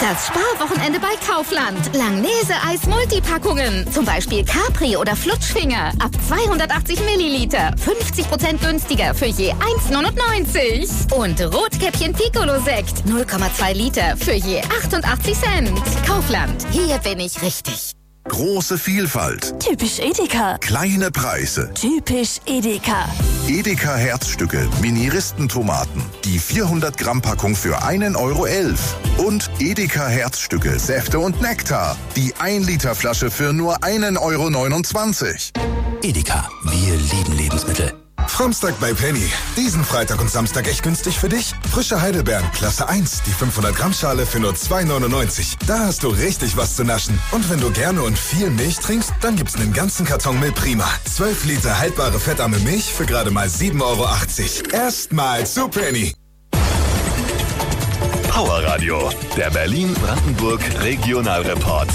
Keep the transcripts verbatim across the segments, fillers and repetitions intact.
Das Sparwochenende bei Kaufland. Langnese-Eis Multipackungen. Zum Beispiel Capri oder Flutschfinger. Ab zweihundertachtzig Milliliter. fünfzig Prozent günstiger für je eins neunundneunzig. Und Rotkäppchen Piccolo-Sekt. null Komma zwei Liter für je achtundachtzig Cent. Kaufland. Hier bin ich richtig. Große Vielfalt. Typisch Edeka. Kleine Preise. Typisch Edeka. Edeka Herzstücke, Miniristentomaten. Die vierhundert Gramm Packung für einen Euro elf. Und Edeka Herzstücke, Säfte und Nektar. Die ein Liter Flasche für nur einen Euro neunundzwanzig. Edeka, wir lieben Lebensmittel. Framstag bei Penny. Diesen Freitag und Samstag echt günstig für dich. Frische Heidelbeeren, Klasse eins, die fünfhundert Gramm Schale für nur zwei neunundneunzig. Da hast du richtig was zu naschen. Und wenn du gerne und viel Milch trinkst, dann gibt's einen ganzen Karton Milch Prima. zwölf Liter haltbare fettarme Milch für gerade mal sieben Euro achtzig. Erstmal zu Penny. Power Radio, der Berlin-Brandenburg Regionalreport.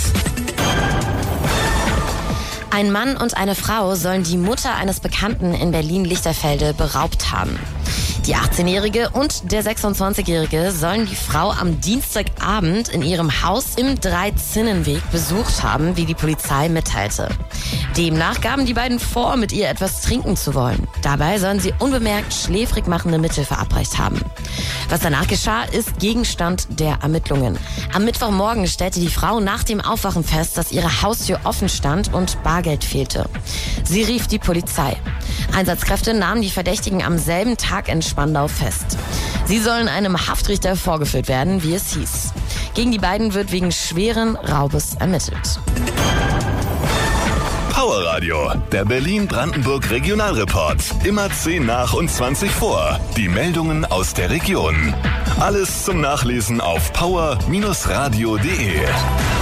Ein Mann und eine Frau sollen die Mutter eines Bekannten in Berlin-Lichterfelde beraubt haben. Die achtzehnjährige und der sechsundzwanzigjährige sollen die Frau am Dienstagabend in ihrem Haus im Dreizinnenweg besucht haben, wie die Polizei mitteilte. Demnach gaben die beiden vor, mit ihr etwas trinken zu wollen. Dabei sollen sie unbemerkt schläfrig machende Mittel verabreicht haben. Was danach geschah, ist Gegenstand der Ermittlungen. Am Mittwochmorgen stellte die Frau nach dem Aufwachen fest, dass ihre Haustür offen stand und Bargeld fehlte. Sie rief die Polizei. Einsatzkräfte nahmen die Verdächtigen am selben Tag in Spandau fest. Sie sollen einem Haftrichter vorgeführt werden, wie es hieß. Gegen die beiden wird wegen schweren Raubes ermittelt. Power Radio, der Berlin-Brandenburg Regionalreport. Immer zehn nach und zwanzig vor. Die Meldungen aus der Region. Alles zum Nachlesen auf power Bindestrich radio punkt de.